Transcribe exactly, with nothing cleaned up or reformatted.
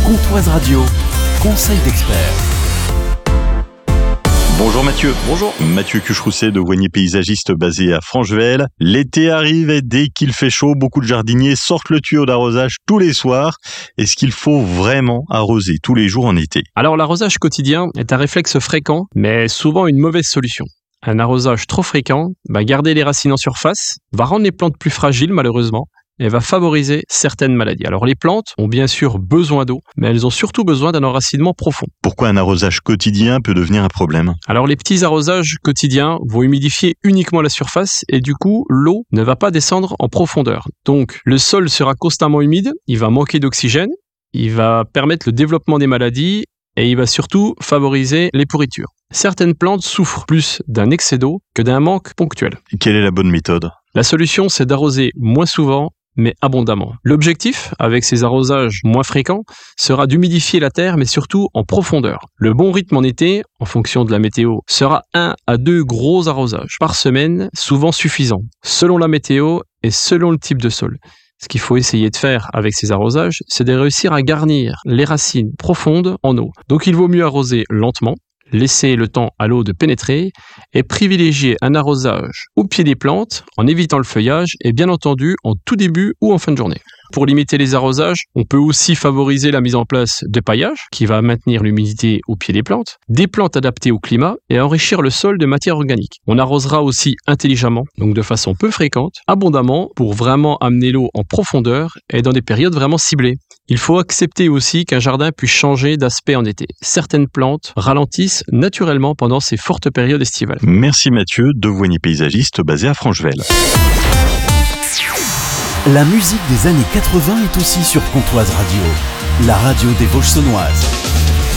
Comtoise Radio, conseil d'experts. Bonjour Mathieu. Bonjour. Mathieu Cucherousset de Voignier paysagiste basé à Franchevel. L'été arrive et dès qu'il fait chaud, beaucoup de jardiniers sortent le tuyau d'arrosage tous les soirs. Est-ce qu'il faut vraiment arroser tous les jours en été ? Alors l'arrosage quotidien est un réflexe fréquent, mais souvent une mauvaise solution. Un arrosage trop fréquent va garder les racines en surface, va rendre les plantes plus fragiles malheureusement, et va favoriser certaines maladies. Alors les plantes ont bien sûr besoin d'eau, mais elles ont surtout besoin d'un enracinement profond. Pourquoi un arrosage quotidien peut devenir un problème ? Alors les petits arrosages quotidiens vont humidifier uniquement la surface et du coup l'eau ne va pas descendre en profondeur. Donc le sol sera constamment humide, il va manquer d'oxygène, il va permettre le développement des maladies et il va surtout favoriser les pourritures. Certaines plantes souffrent plus d'un excès d'eau que d'un manque ponctuel. Quelle est la bonne méthode ? La solution, c'est d'arroser moins souvent, mais abondamment. L'objectif, avec ces arrosages moins fréquents, sera d'humidifier la terre, mais surtout en profondeur. Le bon rythme en été, en fonction de la météo, sera un à deux gros arrosages par semaine, souvent suffisant, selon la météo et selon le type de sol. Ce qu'il faut essayer de faire avec ces arrosages, c'est de réussir à garnir les racines profondes en eau. Donc il vaut mieux arroser lentement, laisser le temps à l'eau de pénétrer et privilégier un arrosage au pied des plantes en évitant le feuillage et bien entendu en tout début ou en fin de journée. Pour limiter les arrosages, on peut aussi favoriser la mise en place de paillage qui va maintenir l'humidité au pied des plantes, des plantes adaptées au climat et enrichir le sol de matière organique. On arrosera aussi intelligemment, donc de façon peu fréquente, abondamment pour vraiment amener l'eau en profondeur et dans des périodes vraiment ciblées. Il faut accepter aussi qu'un jardin puisse changer d'aspect en été. Certaines plantes ralentissent naturellement pendant ces fortes périodes estivales. Merci Mathieu de Voignier paysagiste basé à Franchevel. La musique des années quatre-vingts est aussi sur Comtoise Radio, la radio des Vosges saunoises.